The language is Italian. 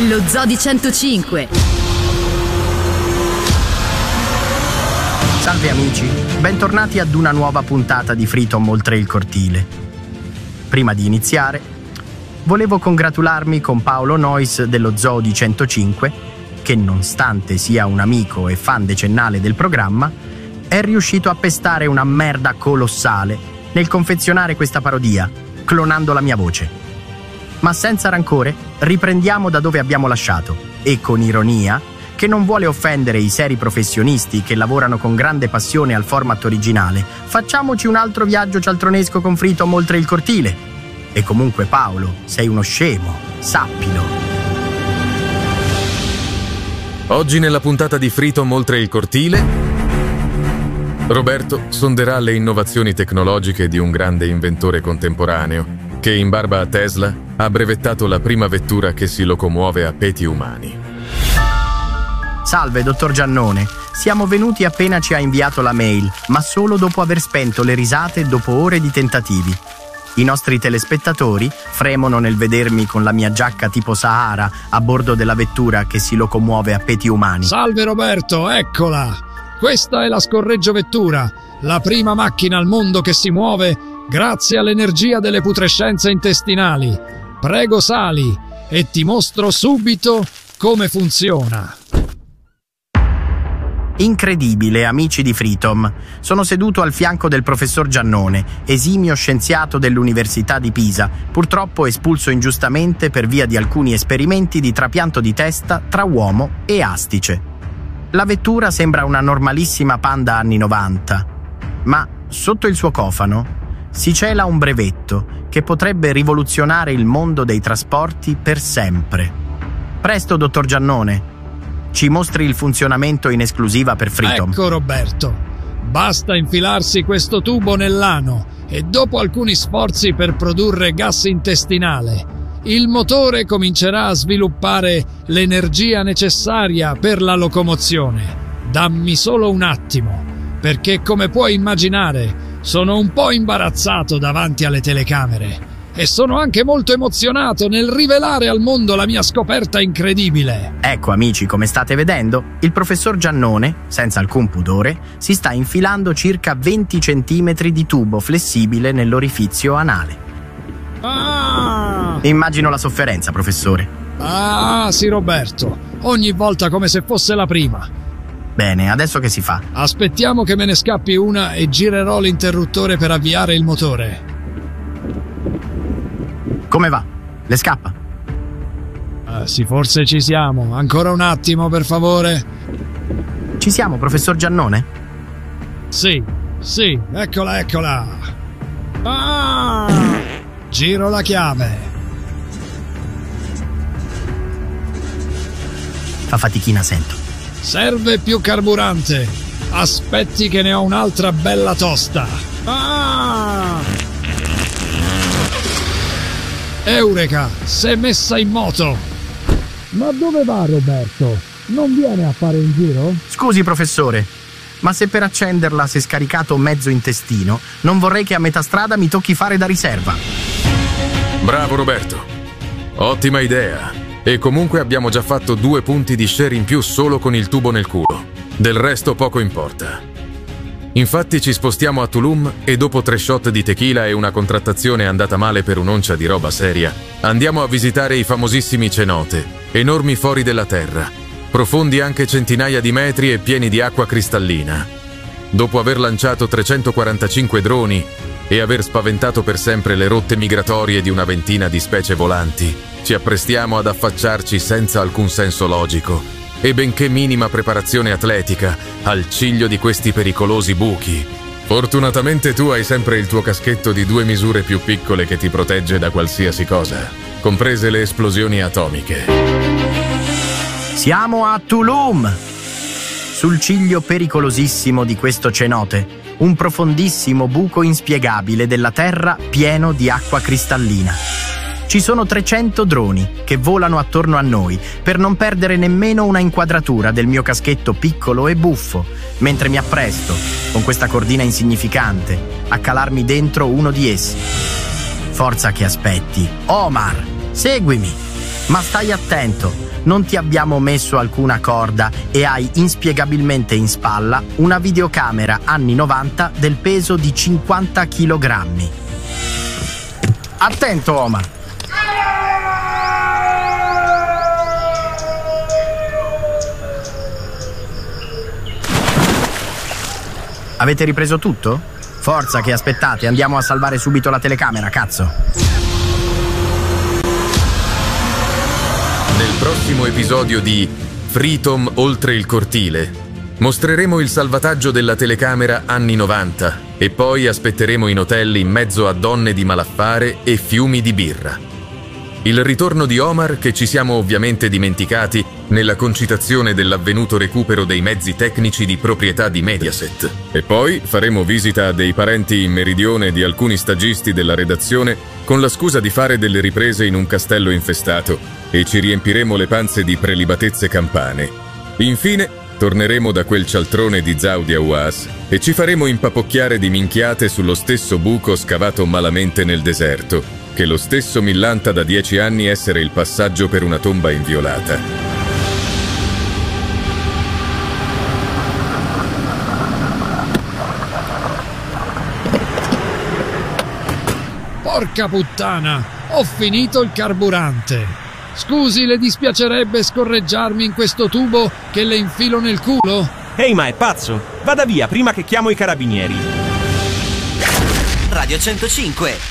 Lo Zoo di 105. Salve amici, bentornati ad una nuova puntata di Freedom oltre il cortile. Prima di iniziare, volevo congratularmi con Paolo Nois dello Zoo di 105, che nonostante sia un amico e fan decennale del programma, è riuscito a pestare una merda colossale nel confezionare questa parodia, clonando la mia voce. Ma senza rancore, riprendiamo da dove abbiamo lasciato e con ironia, che non vuole offendere i seri professionisti che lavorano con grande passione al format originale, facciamoci un altro viaggio cialtronesco con Freedom oltre il cortile. E comunque Paolo, sei uno scemo, sappilo. Oggi nella puntata di Freedom oltre il cortile, Roberto sonderà le innovazioni tecnologiche di un grande inventore contemporaneo che in barba a Tesla ha brevettato la prima vettura che si locomuove a peti umani. Salve, dottor Giannone. Siamo venuti appena ci ha inviato la mail, ma solo dopo aver spento le risate dopo ore di tentativi. I nostri telespettatori fremono nel vedermi con la mia giacca tipo Sahara a bordo della vettura che si locomuove a peti umani. Salve Roberto, eccola! Questa è la scorreggiavettura, la prima macchina al mondo che si muove grazie all'energia delle putrescenze intestinali. Prego sali e ti mostro subito come funziona. Incredibile, amici di Freedom. Sono seduto al fianco del professor Giannone, esimio scienziato dell'Università di Pisa, purtroppo espulso ingiustamente per via di alcuni esperimenti di trapianto di testa tra uomo e astice. La vettura sembra una normalissima Panda anni 90, ma sotto il suo cofano si cela un brevetto che potrebbe rivoluzionare il mondo dei trasporti per sempre. Presto, dottor Giannone, ci mostri il funzionamento in esclusiva per Freedom. Ecco Roberto, basta infilarsi questo tubo nell'ano e dopo alcuni sforzi per produrre gas intestinale, il motore comincerà a sviluppare l'energia necessaria per la locomozione. Dammi solo un attimo, perché come puoi immaginare sono un po' imbarazzato davanti alle telecamere e sono anche molto emozionato nel rivelare al mondo la mia scoperta incredibile. Ecco amici, come state vedendo, il professor Giannone, senza alcun pudore, si sta infilando circa 20 centimetri di tubo flessibile nell'orifizio anale. Immagino la sofferenza, professore. Ah, sì Roberto, ogni volta come se fosse la prima. Bene, adesso che si fa? Aspettiamo che me ne scappi una e girerò l'interruttore per avviare il motore. Come va? Le scappa? Sì, forse ci siamo. Ancora un attimo, per favore. Ci siamo, professor Giannone? Sì, eccola. Giro la chiave. Fa fatichina, sento. Serve più carburante. Aspetti che ne ho un'altra bella tosta. Eureka, s'è messa in moto. Ma dove va Roberto? Non viene a fare un giro? Scusi, professore, ma se per accenderla si è scaricato mezzo intestino, non vorrei che a metà strada mi tocchi fare da riserva. Bravo Roberto, ottima idea. E comunque abbiamo già fatto 2 punti di share in più solo con il tubo nel culo. Del resto poco importa. Infatti ci spostiamo a Tulum e dopo 3 shot di tequila e una contrattazione andata male per un'oncia di roba seria, andiamo a visitare i famosissimi cenote, enormi fori della terra, profondi anche centinaia di metri e pieni di acqua cristallina. Dopo aver lanciato 345 droni e aver spaventato per sempre le rotte migratorie di una ventina di specie volanti, ci apprestiamo ad affacciarci senza alcun senso logico e benché minima preparazione atletica al ciglio di questi pericolosi buchi. Fortunatamente tu hai sempre il tuo caschetto di 2 misure più piccole che ti protegge da qualsiasi cosa, comprese le esplosioni atomiche. Siamo a Tulum, sul ciglio pericolosissimo di questo cenote, un profondissimo buco inspiegabile della terra pieno di acqua cristallina. Ci sono 300 droni che volano attorno a noi per non perdere nemmeno una inquadratura del mio caschetto piccolo e buffo, mentre mi appresto, con questa cordina insignificante, a calarmi dentro uno di essi. Forza che aspetti. Omar, seguimi! Ma stai attento, non ti abbiamo messo alcuna corda e hai inspiegabilmente in spalla una videocamera anni 90 del peso di 50 kg. Attento, Omar! Avete ripreso tutto? Forza, che aspettate, andiamo a salvare subito la telecamera, cazzo! Nel prossimo episodio di Freedom oltre il cortile mostreremo il salvataggio della telecamera anni 90 e poi aspetteremo in hotel in mezzo a donne di malaffare e fiumi di birra. Il ritorno di Omar, che ci siamo ovviamente dimenticati nella concitazione dell'avvenuto recupero dei mezzi tecnici di proprietà di Mediaset. E poi faremo visita a dei parenti in meridione di alcuni stagisti della redazione con la scusa di fare delle riprese in un castello infestato e ci riempiremo le panze di prelibatezze campane. Infine, torneremo da quel cialtrone di Zaudi Awas e ci faremo impapocchiare di minchiate sullo stesso buco scavato malamente nel deserto, che lo stesso millanta da 10 anni essere il passaggio per una tomba inviolata. Porca puttana, ho finito il carburante. Scusi, le dispiacerebbe scorreggiarmi in questo tubo che le infilo nel culo? Ehi, ma è pazzo? Vada via prima che chiamo i carabinieri. Radio 105.